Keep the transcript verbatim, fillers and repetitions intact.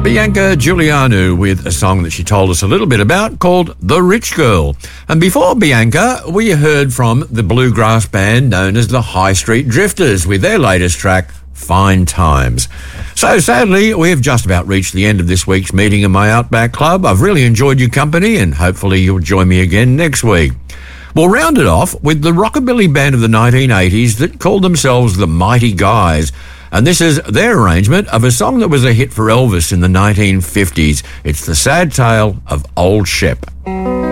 Bianca Giuliano with a song that she told us a little bit about called The Rich Girl. And before Bianca, we heard from the bluegrass band known as the High Street Drifters with their latest track, Fine Times. So sadly, we have just about reached the end of this week's meeting in my Outback Club. I've really enjoyed your company and hopefully you'll join me again next week. We'll round it off with the rockabilly band of the nineteen eighties that called themselves the Mighty Guys. And this is their arrangement of a song that was a hit for Elvis in the nineteen fifties. It's The Sad Tale of Old Shep.